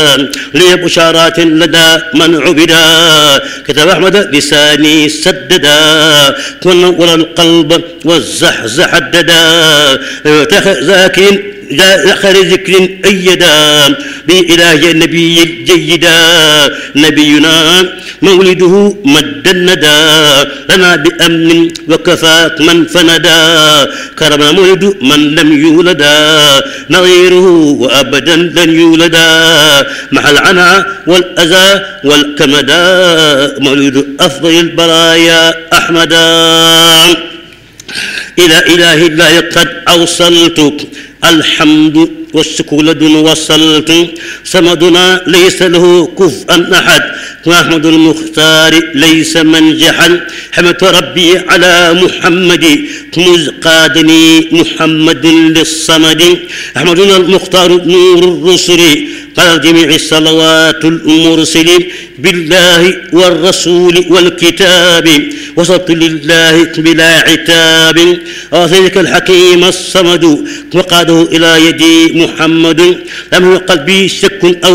لي بشارات لدى من عبدا كتب أحمد لساني سددا ونور القلب والزحزح الددا ذاكر آخر ذكر أيدا بإله النبي الجيدا نبينا مولده مد الندى لنا بأمن وكفاك من فندا كرم مولد من لم يولدا نظيره وأبدا لن يولدا مع العنا والأذى والكمدا مولد أفضل البرايا أحمدا إلى إله الله قد أوصلتك الحمد والشكر لدن وصلت صمدنا ليس له كفءا أحد وأحمد المختار ليس منجحا حمدت ربي على محمد مذ قادني محمد للصمد أحمدنا المختار نور الرسل قال جميع الصلوات المرسل بالله والرسول والكتاب وصلت لله بلا عتاب أعطيك الحكيم الصمد وقاده إلى يدي محمد لم قلبي شك أو